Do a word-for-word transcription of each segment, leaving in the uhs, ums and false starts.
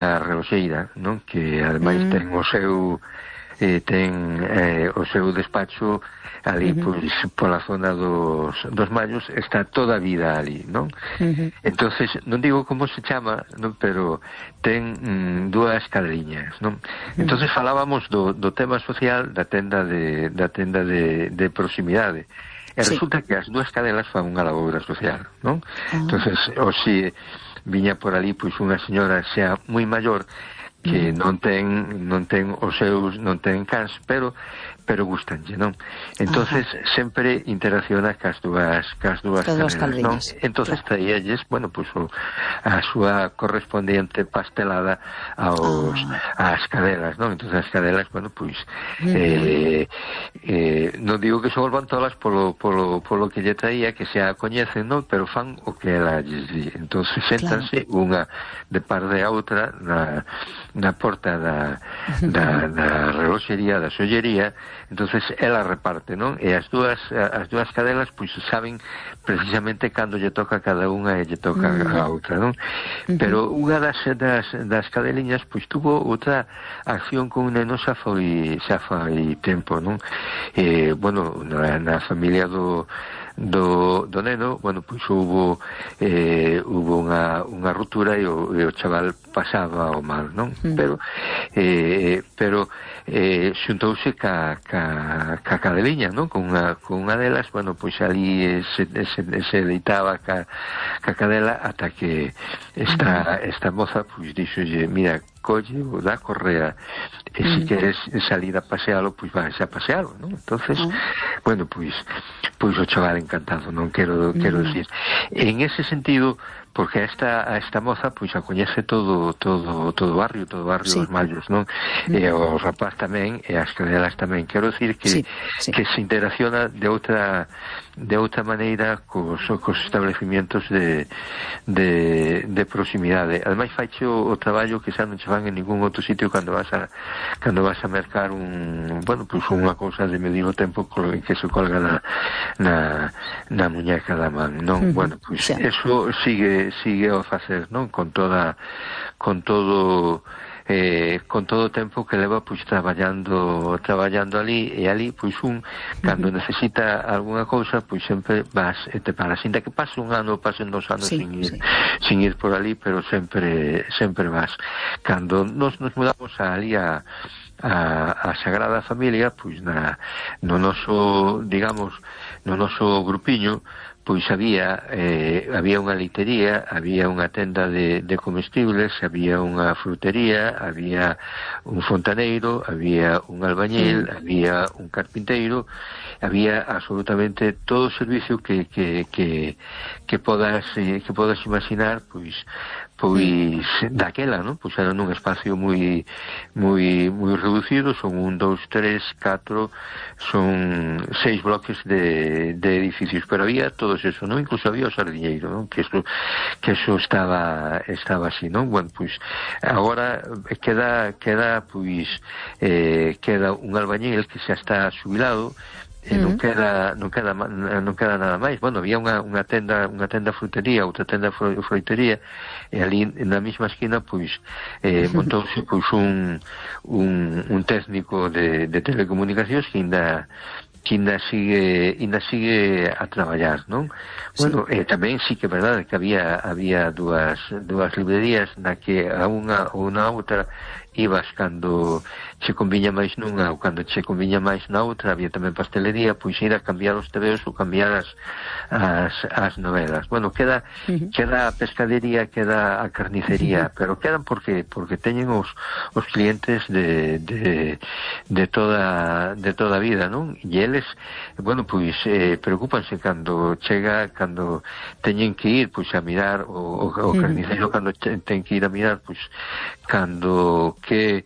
a reloxeira, non? Que ademais Mm. ten o seu eh, ten eh, o seu despacho ali, Uh-huh. pois, pola zona dos, dos Mallos, está toda a vida ali, non? Uh-huh. Entonces, non digo como se chama, non? Pero ten mm, dúas cadeliñas, non? Uh-huh. Entonces falábamos do, do tema social da tenda de, da tenda de, de proximidade. E Sí. resulta que as dúas cadelas fan unha labora social, non? Ah. Entonces, o si viña por ali pois unha señora xa moi maior que non ten non ten os seus non ten cans, pero pero gustanlle, non? Entonces Ajá. sempre interacciona cas dúas cas dúas Cas dúas cadelas, non? caldiñas, Entonces claro. traíalles, bueno, pois o, a súa correspondiente pastelada aos Ah. ás cadelas, non? Entonces as cadelas, bueno, pois Uh-huh. eh, eh, non digo que se volvan todas polo, polo, polo que lle traía, que xa a coñecen, non? Pero fan o que ela lles di. Entonces séntanse Claro. unha de par de a outra na, na porta da, da, da reloxería, da sollería. Entonces ela reparte, non? E as dúas as dúas cadelas pois saben precisamente cando lle toca a cada unha e lle toca Mm. a outra, non? Uh-huh. Pero unha das, das, das cadeliñas pois tuvo outra acción con un neno xa foi xa foi tempo, non? Eh, bueno, na, na familia do do, do neno, bueno, pois hubo eh, hubo unha, unha ruptura e o, e o chaval pasaba o mal, non? Mm. Pero eh, pero eh, xuntouse ca, ca, ca cadeliña, non? Con unha, con unha delas, bueno, pois ali eh, se, se, se deitaba ca, ca cadela ata que esta, esta moza pois dixolle, mira, colle o da correa e se Mm. queres salir a pasealo, pois vais a pasealo, non? Entonces, Ah. bueno, pois pois o chaval encantado, non quero quero Mm. decir. En ese sentido, porque a esta a esta moza pois a coñece todo todo todo o barrio, todo o barrio Sí. dos Mallos, non? Mm. E o rapaz tamén e as cadelas tamén. Quero decir que Sí, sí. que se interacciona de outra de outra maneira cos, cos establecimientos de, de, de proximidade. Ademais faiche o, o traballo que xa non che fan en ningún outro sitio cando vas a cando vas a mercar un, bueno, pois unha cousa de medio tempo que se colga na na, na muñeca da man, non? Uh-huh. Bueno, pois Sí. eso sigue sigue a facer, non? Con toda con todo eh, con todo o tempo que leva pois traballando traballando ali e ali pois un cando Uh-huh. necesita algunha cousa pois sempre vas e te paras, ainda que pase un ano, pasen dos anos Sí, sin ir sí. sin ir por ali, pero sempre sempre vas. Cando nos nos mudamos ali a a, a Sagrada Familia, pois na no noso, digamos, no noso grupiño, pois había eh, había unha leitería, había unha tenda de, de comestibles, había unha frutería, había un fontaneiro, había un albañil, Mm. había un carpinteiro, había absolutamente todo o servicio que que que que podas eh, que podas imaginar, pois pois daquela, non? Pois era nun espacio moi moi moi reducido, son un, dous, tres, catro, son seis bloques de, de edificios, pero había todos eso, non? Incluso había o sardiñeiro, non? Que eso, que eso estaba estaba así, non? Bueno, pois agora queda queda pois eh, queda un albañil que xa está xubilado. E non Mm. queda non queda non queda nada máis. Bueno, había unha unha tenda, unha tenda frutería, outra tenda fro, froitería, e ali na mesma esquina pois eh montouse pois un un un técnico de de telecomunicacións que ainda que ainda sigue ainda sigue a traballar, non? Bueno, Sí. eh, tamén sí que é verdade que había había dúas dúas librerías na que a unha ou na outra ibas cando che conviña máis nunha ou cando che conviña máis na outra. Había tamén pastelería, pois ir a cambiar os tebeos ou cambiar as, as, as novelas. Bueno, queda Uh-huh. queda a pescadería, queda a carnicería, pero quedan porque porque teñen os, os clientes de, de, de toda de toda a vida, non? E eles, bueno, pois eh, preocupanse cando chega, cando teñen que ir pois a mirar o, o, o carniceiro, cando ten que ir a mirar pois cando que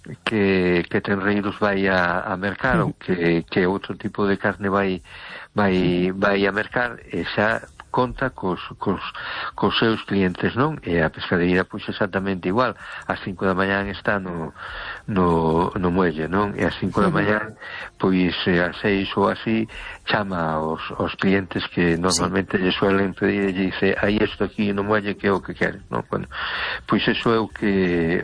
que que tenreiros vai a, a mercar, ou que que outro tipo de carne vai vai vai a mercar, e xa conta cos, cos, cos seus clientes, non? E a pescadería pois exactamente igual. Ás cinco da mañán está no no, no muelle, non? E ás cinco da mañán pois ás seis ou así chama aos, aos clientes que normalmente lle suelen pedir, e lle dice, hai isto aquí no muelle, que é o que queres, non? Bueno, pois eso é o que